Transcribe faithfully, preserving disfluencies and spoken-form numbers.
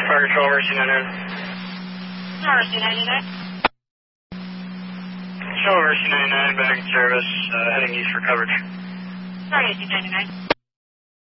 Fire Control, R C ninety-nine. R C ninety-nine. Show R C ninety-nine, back in service, uh, heading east for coverage. R C ninety-nine.